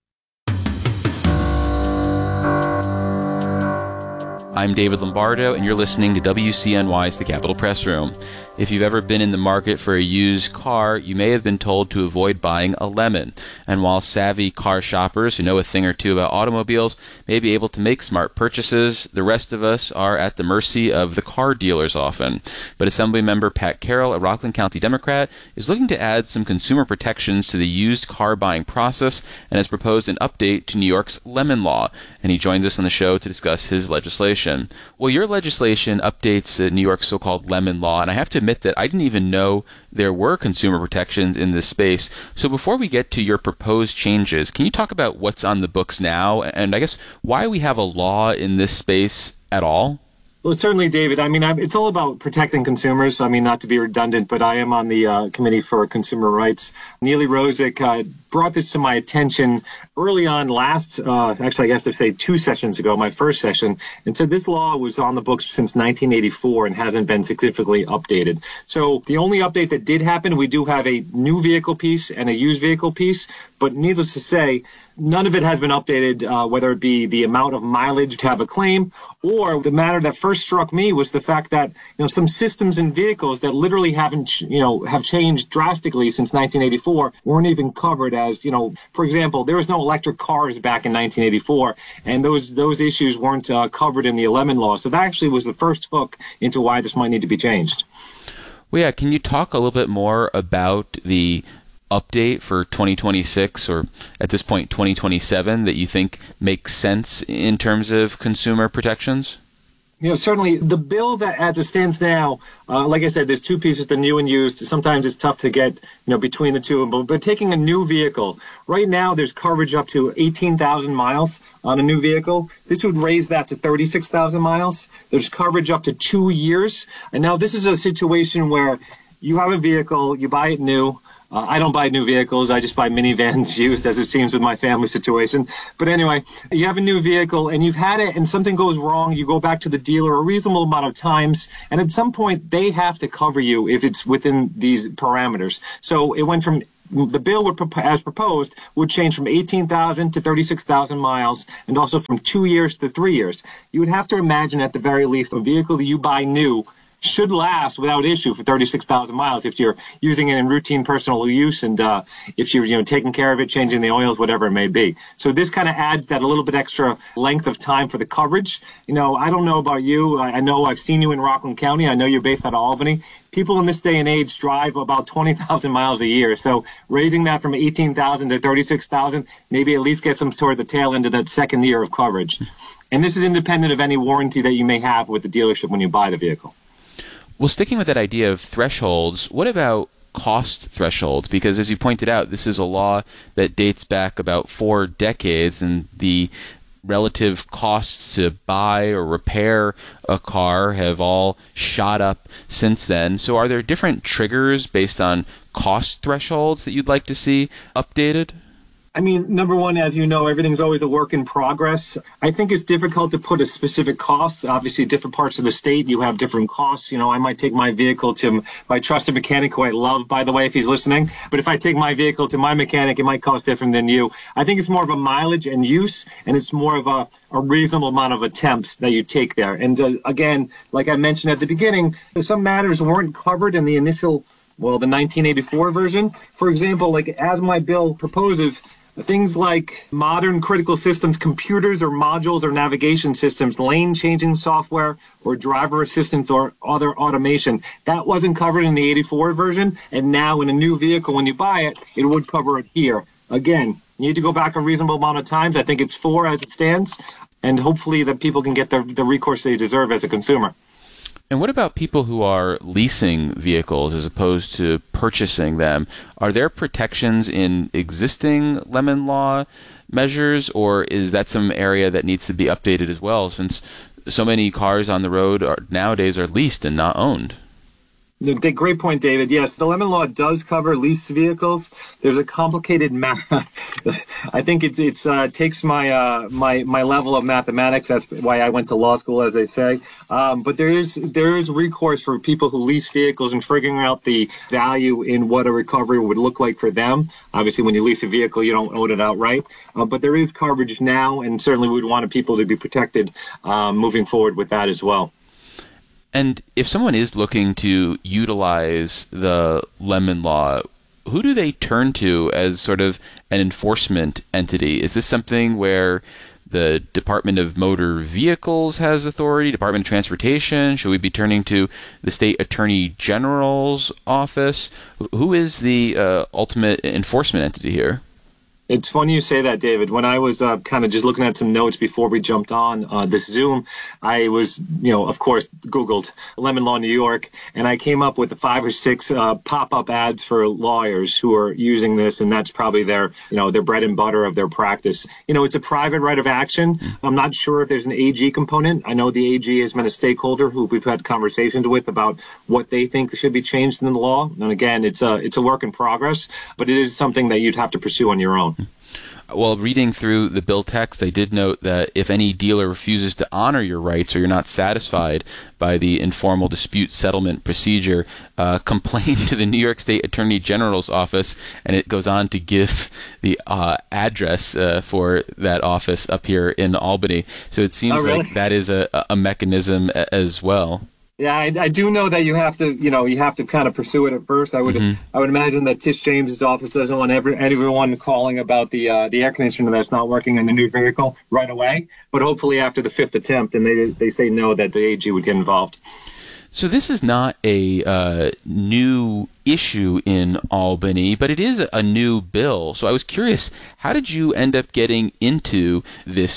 I'm David Lombardo, and you're listening to W C N Y's The Capitol Press Room. If you've ever been in the market for a used car, you may have been told to avoid buying a lemon. And while savvy car shoppers who know a thing or two about automobiles may be able to make smart purchases, the rest of us are at the mercy of the car dealers often. But Assemblymember Pat Carroll, a Rockland County Democrat, is looking to add some consumer protections to the used car buying process and has proposed an update to New York's lemon law. And he joins us on the show to discuss his legislation. Well, your legislation updates uh, New York's so-called lemon law, and I have to admit that I didn't even know there were consumer protections in this space. So before we get to your proposed changes, can you talk about what's on the books now, and I guess why we have a law in this space at all? Well, certainly, David. I mean, I'm, it's all about protecting consumers. I mean, not to be redundant, but I am on the uh, Committee for Consumer Rights. Neely Rozick uh, brought this to my attention early on last, uh, actually, I have to say two sessions ago, my first session, and said this law was on the books since nineteen eighty-four and hasn't been significantly updated. So the only update that did happen, we do have a new vehicle piece and a used vehicle piece, but needless to say, none of it has been updated, uh, whether it be the amount of mileage to have a claim, or the matter that first struck me was the fact that, you know, some systems in vehicles that literally haven't, you know, have changed drastically since nineteen eighty-four weren't even covered as, you know, for example, there was no electric cars back in nineteen eighty-four, and those those issues weren't uh, covered in the lemon law. So that actually was the first hook into why this might need to be changed. Well, yeah, can you talk a little bit more about the update for twenty twenty-six, or at this point twenty twenty-seven, that you think makes sense in terms of consumer protections? You know, certainly the bill that as it stands now, uh, like I said, there's two pieces, the new and used. Sometimes it's tough to get, you know, between the two. But, but taking a new vehicle, right now there's coverage up to eighteen thousand miles on a new vehicle. This would raise that to thirty-six thousand miles. There's coverage up to two years. And now this is a situation where you have a vehicle, you buy it new. Uh, I don't buy new vehicles. I just buy minivans used, as it seems with my family situation. But anyway, you have a new vehicle and you've had it and something goes wrong. You go back to the dealer a reasonable amount of times. And at some point, they have to cover you if it's within these parameters. So it went from the bill would, as proposed, would change from eighteen thousand to thirty-six thousand miles, and also from two years to three years. You would have to imagine, at the very least, a vehicle that you buy new should last without issue for thirty-six thousand miles if you're using it in routine personal use and uh, if you're, you know, taking care of it, changing the oils, whatever it may be. So this kind of adds that a little bit extra length of time for the coverage. You know, I don't know about you. I, I know I've seen you in Rockland County. I know you're based out of Albany. People in this day and age drive about twenty thousand miles a year. So raising that from eighteen thousand to thirty-six thousand maybe at least gets them toward the tail end of that second year of coverage. And this is independent of any warranty that you may have with the dealership when you buy the vehicle. Well, sticking with that idea of thresholds, what about cost thresholds? Because as you pointed out, this is a law that dates back about four decades, and the relative costs to buy or repair a car have all shot up since then. So are there different triggers based on cost thresholds that you'd like to see updated? I mean, number one, as you know, everything's always a work in progress. I think it's difficult to put a specific cost. Obviously, different parts of the state, you have different costs. You know, I might take my vehicle to my trusted mechanic, who I love, by the way, if he's listening. But if I take my vehicle to my mechanic, it might cost different than you. I think it's more of a mileage and use, and it's more of a, a reasonable amount of attempts that you take there. And uh, again, like I mentioned at the beginning, some matters weren't covered in the initial, well, the nineteen eighty-four version. For example, like as my bill proposes, things like modern critical systems, computers or modules or navigation systems, lane-changing software or driver assistance or other automation, that wasn't covered in the eighty-four version. And now in a new vehicle, when you buy it, it would cover it here. Again, you need to go back a reasonable amount of times. I think it's four as it stands. And hopefully that people can get the, the recourse they deserve as a consumer. And what about people who are leasing vehicles as opposed to purchasing them? Are there protections in existing Lemon Law measures, or is that some area that needs to be updated as well, since so many cars on the road are, nowadays are leased and not owned? Great point, David. Yes, the Lemon Law does cover leased vehicles. There's a complicated math. I think it's it's uh, takes my uh, my my level of mathematics. That's why I went to law school, as they say. Um, but there is there is recourse for people who lease vehicles and figuring out the value in what a recovery would look like for them. Obviously, when you lease a vehicle, you don't own it outright. Uh, but there is coverage now, and certainly we'd want people to be protected um, moving forward with that as well. And if someone is looking to utilize the Lemon Law, who do they turn to as sort of an enforcement entity? Is this something where the Department of Motor Vehicles has authority, Department of Transportation? Should we be turning to the State Attorney General's office? Who is the uh, ultimate enforcement entity here? It's funny you say that, David. When I was uh, kind of just looking at some notes before we jumped on uh, this Zoom, I was, you know, of course, Googled Lemon Law New York, and I came up with the five or six uh, pop-up ads for lawyers who are using this, and that's probably their, you know, their bread and butter of their practice. You know, it's a private right of action. I'm not sure if there's an A G component. I know the A G has been a stakeholder who we've had conversations with about what they think should be changed in the law. And again, it's a, it's a work in progress, but it is something that you'd have to pursue on your own. Well, reading through the bill text, I did note that if any dealer refuses to honor your rights or you're not satisfied by the informal dispute settlement procedure, uh, complain to the New York State Attorney General's office, and it goes on to give the uh, address uh, for that office up here in Albany. So it seems oh, really? like that is a, a mechanism as well. Yeah, I, I do know that you have to, you know, you have to kind of pursue it at first. I would, mm-hmm. I would imagine that Tish James's office doesn't want every, everyone calling about the uh, the air conditioner that's not working in the new vehicle right away. But hopefully, after the fifth attempt, and they they say no, that the A G would get involved. So this is not a uh, new issue in Albany, but it is a new bill. So I was curious, how did you end up getting into this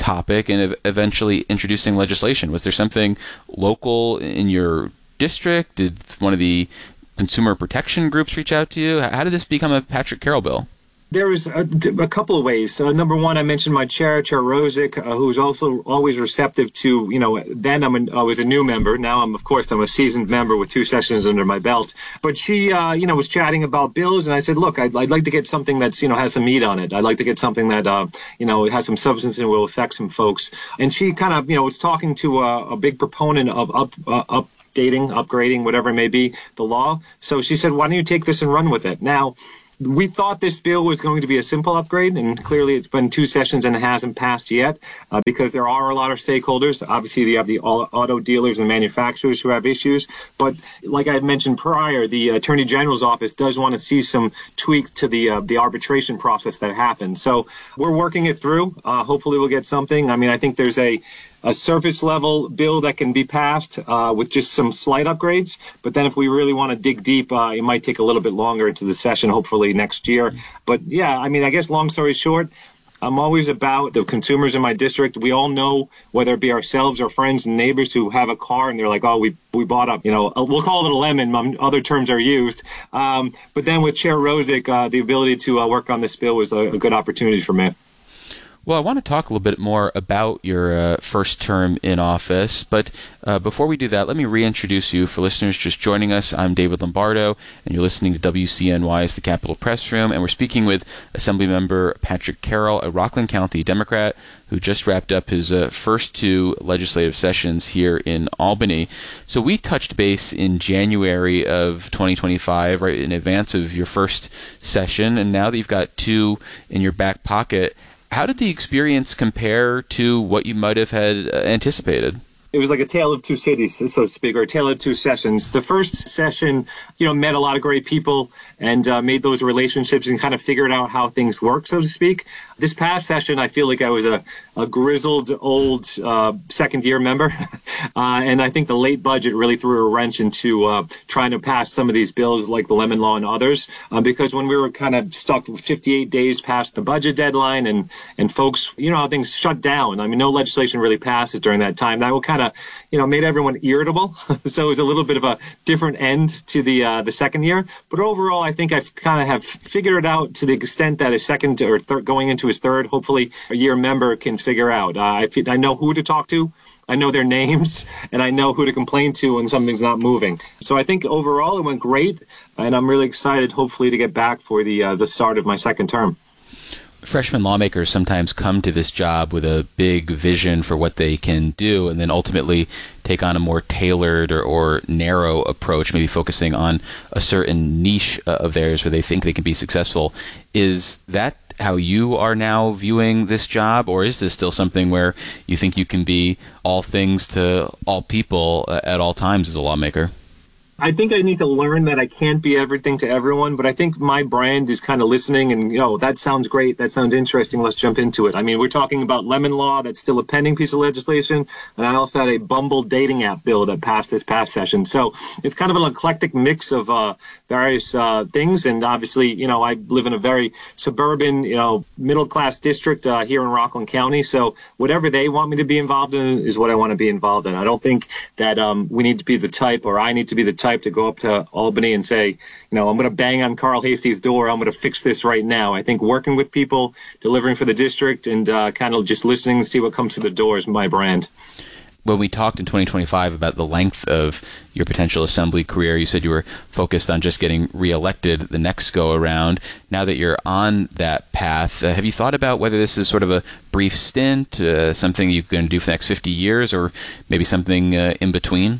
topic and ev- eventually introducing legislation? Was there something local in your district? Did one of the consumer protection groups reach out to you? How did this become a Patrick Carroll bill? There was a, a couple of ways. Uh, number one, I mentioned my chair, Chair Rosick, uh, who was also always receptive to, you know, then I'm a, I was a new member. Now I'm, of course, I'm a seasoned member with two sessions under my belt. But she, uh, you know, was chatting about bills, and I said, look, I'd, I'd like to get something that's, you know, has some meat on it. I'd like to get something that, uh, you know, has some substance and will affect some folks. And she kind of, you know, was talking to a, a big proponent of up, uh, up. Updating, upgrading, whatever it may be, the law. So she said, why don't you take this and run with it? Now, we thought this bill was going to be a simple upgrade, and clearly it's been two sessions and it hasn't passed yet uh, because there are a lot of stakeholders. Obviously, you have the auto dealers and manufacturers who have issues. But like I had mentioned prior, the Attorney General's office does want to see some tweaks to the uh, the arbitration process that happened. So we're working it through. Uh, hopefully we'll get something. I mean, I think there's a a surface level bill that can be passed uh, with just some slight upgrades. But then if we really want to dig deep, uh, it might take a little bit longer into the session, hopefully next year. But yeah, I mean, I guess long story short, I'm always about the consumers in my district. We all know, whether it be ourselves or friends and neighbors who have a car and they're like, oh, we we bought up, you know, we'll call it a lemon. Other terms are used. Um, but then with Chair Rosick, uh, the ability to uh, work on this bill was a, a good opportunity for me. Well, I want to talk a little bit more about your uh, first term in office, but uh, before we do that, let me reintroduce you. For listeners just joining us, I'm David Lombardo, and you're listening to W C N Y's The Capitol Press Room, and we're speaking with Assemblymember Patrick Carroll, a Rockland County Democrat who just wrapped up his uh, first two legislative sessions here in Albany. So we touched base in January of twenty twenty-five, right in advance of your first session, and now that you've got two in your back pocket, how did the experience compare to what you might have had uh, anticipated? It was like a tale of two cities, so to speak, or a tale of two sessions. The first session, you know, met a lot of great people and uh, made those relationships and kind of figured out how things work, so to speak. This past session, I feel like I was a, a grizzled old uh, second-year member, uh, and I think the late budget really threw a wrench into uh, trying to pass some of these bills like the Lemon Law and others, uh, because when we were kind of stuck fifty-eight days past the budget deadline and, and folks, you know how things shut down. I mean, no legislation really passes during that time. That would kind of, you know, made everyone irritable. So it was a little bit of a different end to the uh, the second year. But overall, I think I've kind of have figured it out to the extent that a second or third, going into his third, hopefully a year member can figure out. Uh, I, I know who to talk to. I know their names, and I know who to complain to when something's not moving. So I think overall it went great, and I'm really excited, hopefully, to get back for the uh, the start of my second term. Freshman lawmakers sometimes come to this job with a big vision for what they can do and then ultimately take on a more tailored or, or narrow approach, maybe focusing on a certain niche uh, of theirs where they think they can be successful. Is that how you are now viewing this job, or is this still something where you think you can be all things to all people uh, at all times as a lawmaker? I think I need to learn that I can't be everything to everyone, but I think my brand is kind of listening and, you know, that sounds great. That sounds interesting. Let's jump into it. I mean, we're talking about Lemon Law. That's still a pending piece of legislation. And I also had a Bumble dating app bill that passed this past session. So it's kind of an eclectic mix of uh, various uh, things. And obviously, you know, I live in a very suburban, you know, middle-class district uh, here in Rockland County. So whatever they want me to be involved in is what I want to be involved in. I don't think that um, we need to be the type, or I need to be the type to go up to Albany and say, you know, I'm going to bang on Carl Heastie's door. I'm going to fix this right now. I think working with people, delivering for the district, and uh, kind of just listening to see what comes through the door is my brand. When we talked in twenty twenty-five about the length of your potential assembly career, you said you were focused on just getting reelected the next go around. Now that you're on that path, uh, have you thought about whether this is sort of a brief stint, uh, something you can do for the next fifty years, or maybe something uh, in between?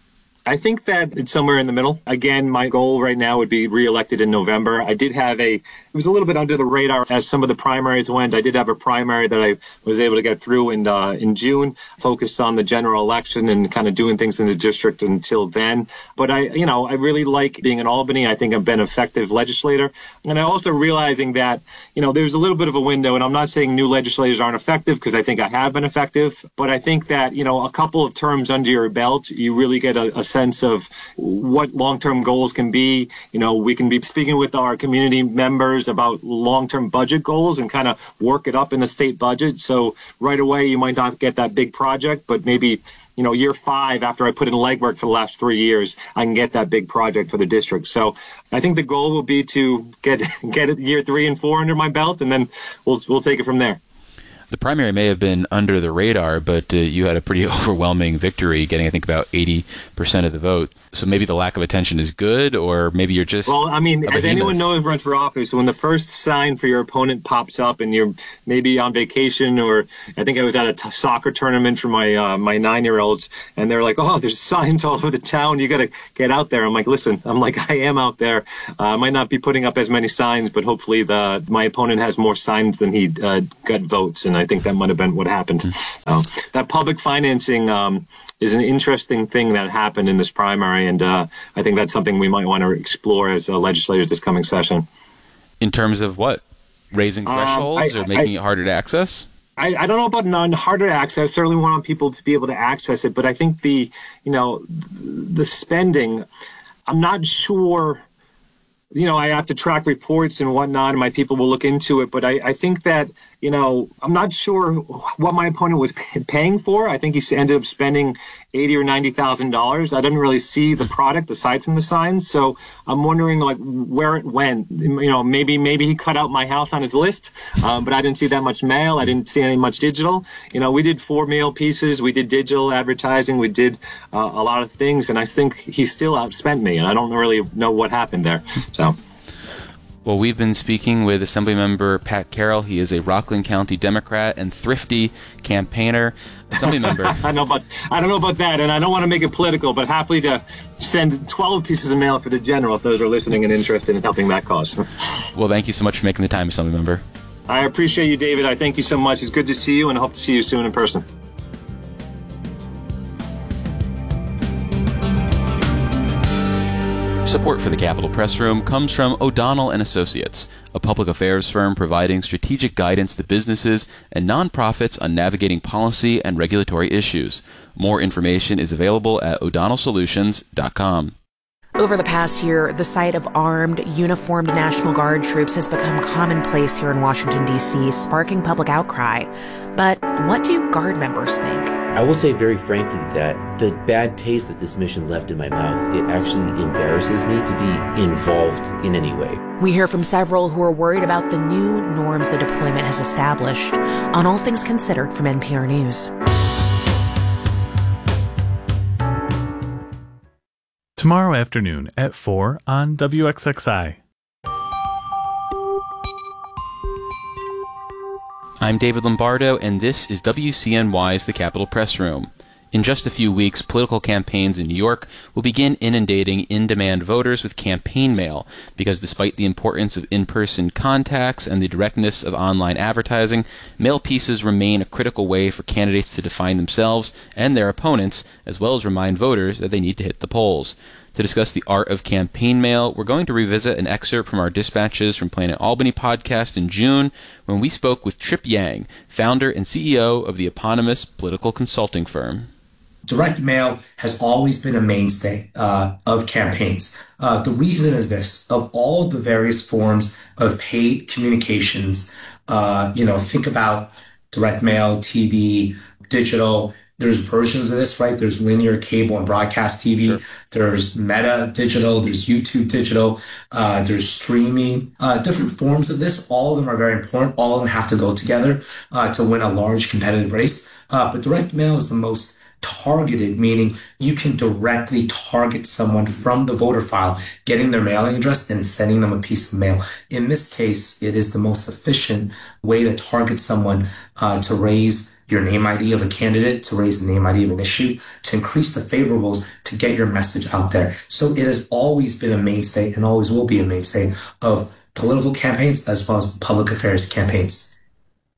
I think that it's somewhere in the middle. Again, my goal right now would be reelected in November. I did have a, it was a little bit under the radar as some of the primaries went. I did have a primary that I was able to get through in, uh, in June, focused on the general election and kind of doing things in the district until then. But I, you know, I really like being in Albany. I think I've been an effective legislator. And I also realizing that, you know, there's a little bit of a window, and I'm not saying new legislators aren't effective, because I think I have been effective. But I think that, you know, a couple of terms under your belt, you really get a, a sense of what long-term goals can be. You know, we can be speaking with our community members years about long-term budget goals and kind of work it up in the state budget. So right away, you might not get that big project, but maybe, you know, year five, after I put in legwork for the last three years, I can get that big project for the district. So I think the goal will be to get get it year three and four under my belt, and then we'll we'll take it from there. The primary may have been under the radar, but uh, you had a pretty overwhelming victory, getting, I think, about eighty percent of the vote. So maybe the lack of attention is good, or maybe you're just... Well, I mean, as anyone knows who runs for office, when the first sign for your opponent pops up and you're maybe on vacation, or I think I was at a t- soccer tournament for my uh, my nine-year-olds, and they're like, oh, there's signs all over the town. You got to get out there. I'm like, listen, I'm like, I am out there. Uh, I might not be putting up as many signs, but hopefully the my opponent has more signs than he uh, got votes, and I think that might have been what happened. Mm-hmm. Uh, that public financing um, is an interesting thing that happened in this primary, and uh, I think that's something we might want to explore as uh, legislators this coming session. In terms of what? Raising thresholds um, I, or making I, it harder to access? I, I don't know about non harder to access. Certainly want people to be able to access it, but I think the, you know, the spending, I'm not sure. You know, I have to track reports and whatnot, and my people will look into it. But I, I think that, you know, I'm not sure what my opponent was paying for. I think he ended up spending eighty or ninety thousand dollars. I didn't really see the product aside from the signs, so I'm wondering like where it went. You know, maybe maybe he cut out my house on his list, um, but I didn't see that much mail. I didn't see any much digital. You know, we did four mail pieces, we did digital advertising, we did uh, a lot of things, and I think he still outspent me, and I don't really know what happened there. So. Well, we've been speaking with Assemblymember Pat Carroll. He is a Rockland County Democrat and thrifty campaigner. Assemblymember. I don't know about I don't know about that, and I don't want to make it political, but happily to send twelve pieces of mail for the general if those are listening and interested in helping that cause. Well, thank you so much for making the time, Assemblymember. I appreciate you, David. I thank you so much. It's good to see you, and I hope to see you soon in person. Support for the Capitol Press Room comes from O'Donnell and Associates, a public affairs firm providing strategic guidance to businesses and nonprofits on navigating policy and regulatory issues. More information is available at o'donnell solutions dot com. Over the past year, the sight of armed, uniformed National Guard troops has become commonplace here in Washington, D C, sparking public outcry. But what do Guard members think? I will say very frankly that the bad taste that this mission left in my mouth, it actually embarrasses me to be involved in any way. We hear from several who are worried about the new norms the deployment has established. On All Things Considered from N P R News. Tomorrow afternoon at four on W X X I. I'm David Lombardo, and this is W C N Y's The Capitol Press Room. In just a few weeks, political campaigns in New York will begin inundating in-demand voters with campaign mail, because despite the importance of in-person contacts and the directness of online advertising, mail pieces remain a critical way for candidates to define themselves and their opponents, as well as remind voters that they need to hit the polls. To discuss the art of campaign mail, we're going to revisit an excerpt from our Dispatches from Planet Albany podcast in June, when we spoke with Trip Yang, founder and C E O of the eponymous political consulting firm. Direct mail has always been a mainstay uh, of campaigns. Uh, the reason is this: of all the various forms of paid communications, uh, you know, think about direct mail, T V, digital. There's versions of this, right? There's linear cable and broadcast T V. Sure. There's meta digital. There's YouTube digital. Uh, there's streaming. Uh, different forms of this. All of them are very important. All of them have to go together uh, to win a large competitive race. Uh, but direct mail is the most targeted, meaning you can directly target someone from the voter file, getting their mailing address and sending them a piece of mail. In this case, it is the most efficient way to target someone uh, to raise your name I D of a candidate, to raise the name I D of an issue, to increase the favorables, to get your message out there. So it has always been a mainstay and always will be a mainstay of political campaigns as well as public affairs campaigns.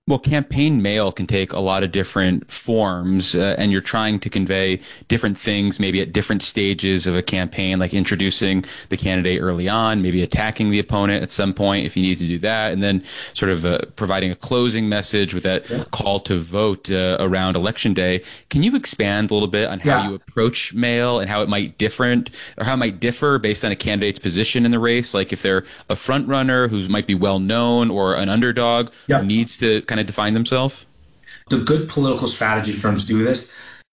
Well, campaign mail can take a lot of different forms, uh, and you're trying to convey different things, maybe at different stages of a campaign, like introducing the candidate early on, maybe attacking the opponent at some point if you need to do that, and then sort of uh, providing a closing message with that yeah. call to vote uh, around Election Day. Can you expand a little bit on how yeah. you approach mail and how it might different, or how it might differ based on a candidate's position in the race? Like if they're a front runner who might be well known, or an underdog yeah. who needs to kind of define themselves? The good political strategy firms do this.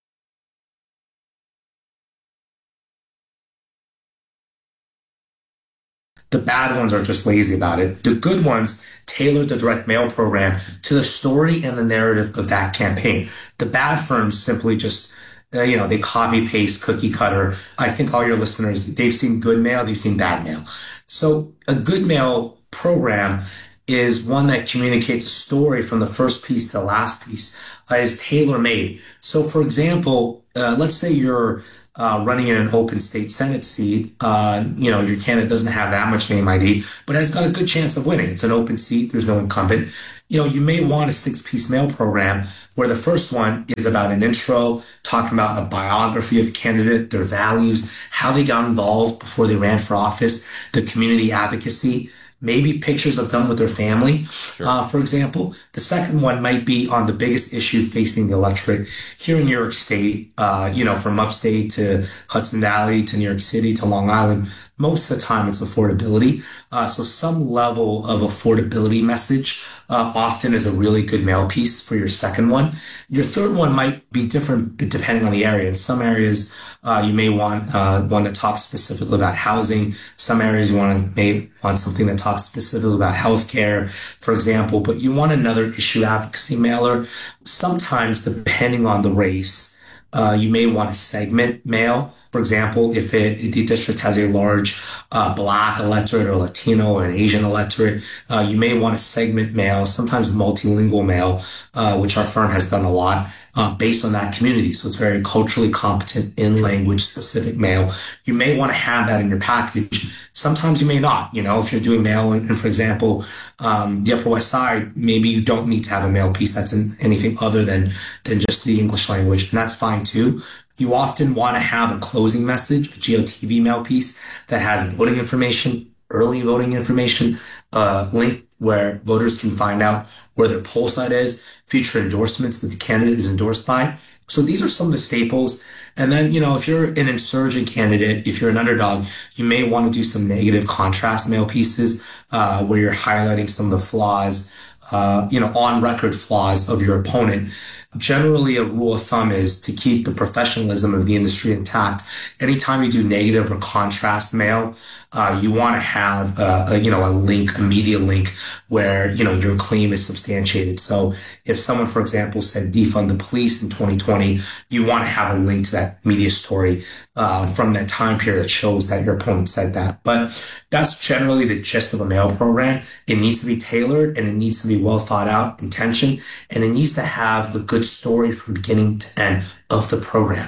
The bad ones are just lazy about it. The good ones tailor the direct mail program to the story and the narrative of that campaign. The bad firms simply just, uh, you know, they copy, paste, cookie cutter. I think all your listeners, they've seen good mail, they've seen bad mail. So a good mail program is one that communicates a story from the first piece to the last piece, uh, is tailor-made. So, for example, uh, let's say you're uh, running in an open state Senate seat. Uh, you know, your candidate doesn't have that much name I D, but has got a good chance of winning. It's an open seat. There's no incumbent. You know, you may want a six-piece mail program where the first one is about an intro, talking about a biography of the candidate, their values, how they got involved before they ran for office, the community advocacy, maybe pictures of them with their family, sure. uh, for example. The second one might be on the biggest issue facing the electorate here in New York State, uh, you know, from upstate to Hudson Valley to New York City to Long Island. Most of the time it's affordability. Uh, so some level of affordability message uh, often is a really good mail piece for your second one. Your third one might be different depending on the area. In some areas, uh, you may want uh, one that talks specifically about housing. Some areas you want to may want something that talks specifically about healthcare, for example. But you want another issue advocacy mailer. Sometimes, depending on the race, uh, you may want a segment mail. For example, if, it, if the district has a large uh, Black electorate or Latino or an Asian electorate, uh, you may want a segment mail, sometimes multilingual mail, uh, which our firm has done a lot, uh, based on that community. So it's very culturally competent in language specific mail. You may want to have that in your package. Sometimes you may not. You know, if you're doing mail, and, and for example, um, the Upper West Side, maybe you don't need to have a mail piece that's in anything other than than just the English language, and that's fine too. You often want to have a closing message, a G O T V mail piece that has voting information, early voting information, a link where voters can find out where their poll site is, future endorsements that the candidate is endorsed by. So these are some of the staples. And then, you know, if you're an insurgent candidate, if you're an underdog, you may want to do some negative contrast mail pieces uh, where you're highlighting some of the flaws, uh, you know, on record flaws of your opponent. Generally, a rule of thumb is to keep the professionalism of the industry intact. Anytime you do negative or contrast mail, uh, you want to have a, a, you know, a link, a media link where, you know, your claim is substantiated. So if someone, for example, said defund the police in twenty twenty, you want to have a link to that media story uh, from that time period that shows that your opponent said that. But that's generally the gist of a mail program. It needs to be tailored, and it needs to be well thought out, intention, and it needs to have a good story from beginning to end of the program.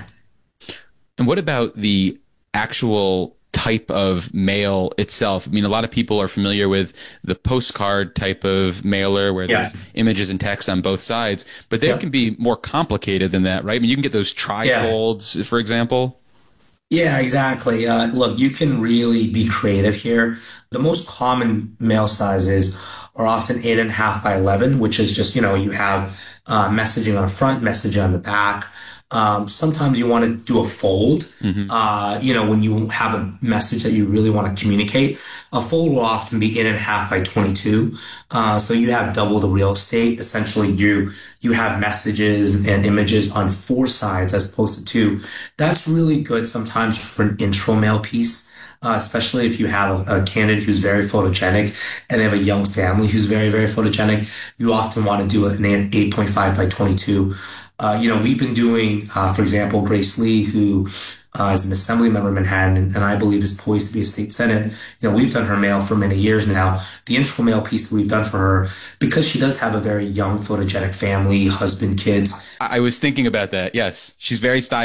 And what about the actual type of mail itself? I mean, a lot of people are familiar with the postcard type of mailer where yeah. there's images and text on both sides, but they yeah. can be more complicated than that, right? I mean, you can get those trifolds, yeah. for example. Yeah, exactly. Uh, look, you can really be creative here. The most common mail sizes are often eight and a half by eleven, which is just, you know, you have uh, messaging on the front, messaging on the back. Um, sometimes you want to do a fold, mm-hmm. uh, you know, when you have a message that you really want to communicate. A fold will often be eight and a half by twenty-two. Uh, so you have double the real estate. Essentially, you, you have messages and images on four sides as opposed to two. That's really good sometimes for an intro mail piece. Uh, especially if you have a, a candidate who's very photogenic and they have a young family who's very, very photogenic, you often want to do an eight point five by twenty-two. Uh, you know, we've been doing, uh, for example, Grace Lee, who uh, is an assembly member in Manhattan and, and I believe is poised to be a state senate. You know, we've done her mail for many years now. The intro mail piece that we've done for her, because she does have a very young photogenic family, husband, kids. I was thinking about that. Yes. She's very stylish.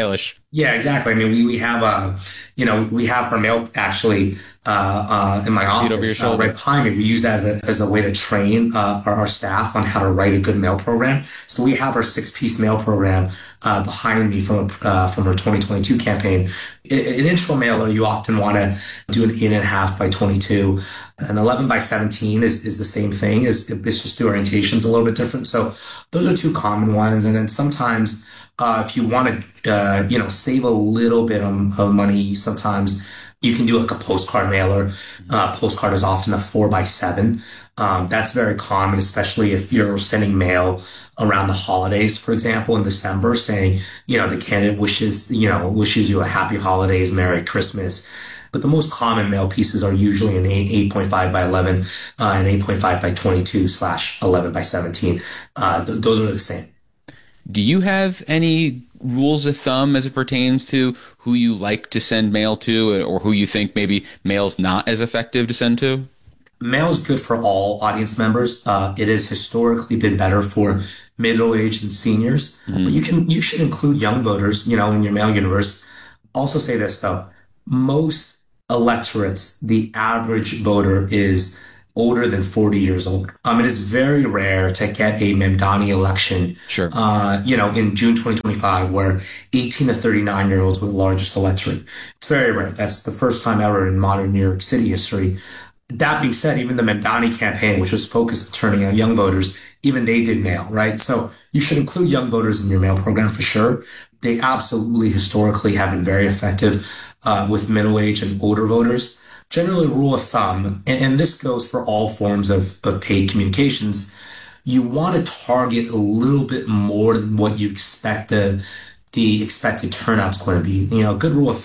Yeah, exactly. I mean, we, we have, uh, you know, we have our mail actually, uh, uh, in my See it over your office, uh, shoulder. right behind me. We use that as a, as a way to train, uh, our, our staff on how to write a good mail program. So we have our six piece mail program, uh, behind me from, uh, from our twenty twenty-two campaign. In, an intro mailer, you often want to do an eight and a half by twenty-two. An eleven by seventeen is, is the same thing. Is it's just the orientation's a little bit different. So those are two common ones. And then sometimes, uh, if you want to, uh, you know, save a little bit of, of money, sometimes you can do like a postcard mailer. Uh, postcard is often a four by seven. Um, that's very common, especially if you're sending mail around the holidays, for example, in December, saying, you know, the candidate wishes, you know, wishes you a happy holidays, Merry Christmas. But the most common mail pieces are usually an eight point five by eleven, uh, and eight point five by twenty-two slash eleven by seventeen. Uh, th- those are the same. Do you have any rules of thumb as it pertains to who you like to send mail to, or who you think maybe mail's not as effective to send to? Mail is good for all audience members. Uh, it has historically been better for middle-aged and seniors, mm. but you can you should include young voters, you know, in your mail universe. Also say this though, most electorates, the average voter is older than forty years old. Um, it is very rare to get a Mamdani election, sure. uh, you know, in June twenty twenty-five, where eighteen to thirty-nine year olds were the largest electorate. It's very rare. That's the first time ever in modern New York City history. That being said, even the Mamdani campaign, which was focused on turning out young voters, even they did mail, right? So you should include young voters in your mail program for sure. They absolutely historically have been very effective uh, with middle-aged and older voters. Generally, rule of thumb, and, and this goes for all forms of, of paid communications, you want to target a little bit more than what you expect the, the expected turnout's going to be. You know, a good rule of